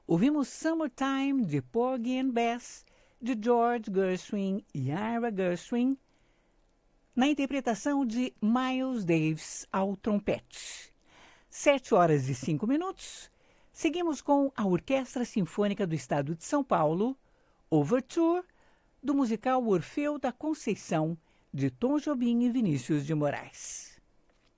Ouvimos Summertime, de Porgy and Bess, de George Gershwin e Ira Gershwin, na interpretação de Miles Davis ao trompete. 7h05. Seguimos com a Orquestra Sinfônica do Estado de São Paulo, Overture, do musical Orfeu da Conceição, de Tom Jobim e Vinícius de Moraes.